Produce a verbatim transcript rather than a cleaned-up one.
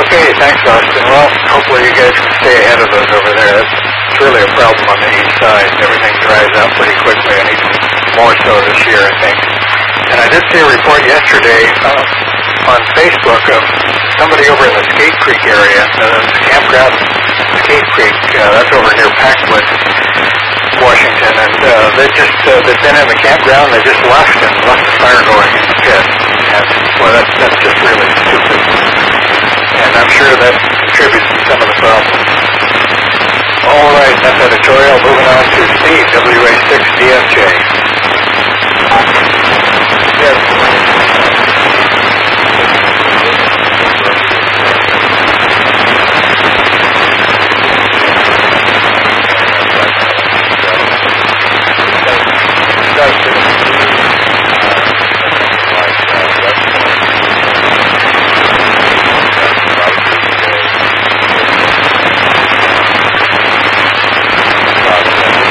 Okay, thanks, Austin. Well, hopefully you guys can stay ahead of those over there. It's really a problem on the east side. Everything dries out pretty quickly, and even more so this year, I think. And I did see a report yesterday uh, on Facebook of somebody over in the Skate Creek area, uh, the campground Skate Creek, uh, that's over near Packwood, Washington, and uh, they just, uh, they've been in the campground, they just left and left the fire going in the pit. And, well, that's, that's just really stupid. And I'm sure that contributes to some of the problems. All right, that's editorial. Moving on to Steve, W A six D F J. Yes.